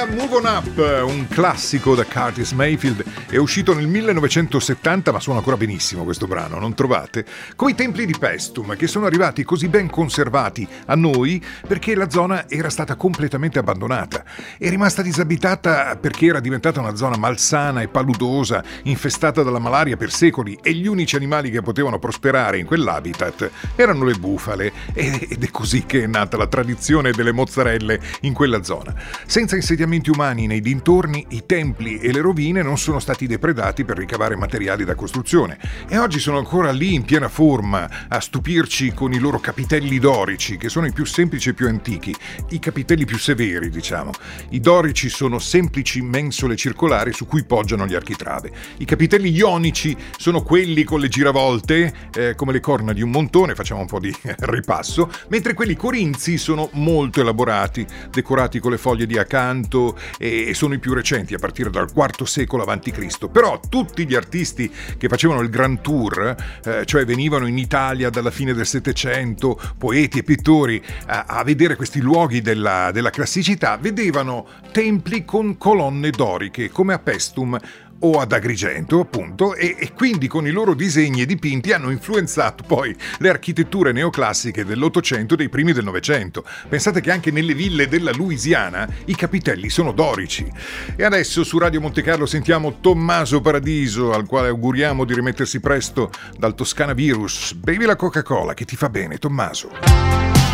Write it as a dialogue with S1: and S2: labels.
S1: era Move On Up, un classico da Curtis Mayfield, è uscito nel 1970 ma suona ancora benissimo questo brano, non trovate? Come i templi di Paestum, che sono arrivati così ben conservati a noi perché la zona era stata completamente abbandonata, è rimasta disabitata perché era diventata una zona malsana e paludosa, infestata dalla malaria per secoli, e gli unici animali che potevano prosperare in quell'habitat erano le bufale, ed è così che è nata la tradizione delle mozzarelle in quella zona. Senza insediamenti umani nei dintorni, i templi e le rovine non sono stati depredati per ricavare materiali da costruzione, e oggi sono ancora lì in piena forma a stupirci con i loro capitelli dorici, che sono i più semplici e più antichi, i capitelli più severi, diciamo. I dorici sono semplici mensole circolari su cui poggiano gli architrave. I capitelli ionici sono quelli con le giravolte, come le corna di un montone, facciamo un po' di ripasso, mentre quelli corinzi sono molto elaborati, decorati con le foglie di acanto, e sono i più recenti, a partire dal IV secolo a.C. Però tutti gli artisti che facevano il Grand Tour, cioè venivano in Italia dalla fine del Settecento, poeti e pittori, a vedere questi luoghi della classicità, vedevano templi con colonne doriche, come a Paestum o ad Agrigento, appunto, e quindi con i loro disegni e dipinti hanno influenzato poi le architetture neoclassiche dell'Ottocento e dei primi del Novecento. Pensate che anche nelle ville della Louisiana i capitelli sono dorici. E adesso su Radio Monte Carlo sentiamo Tommaso Paradiso, al quale auguriamo di rimettersi presto dal Toscana virus. Bevi la Coca-Cola che ti fa bene, Tommaso.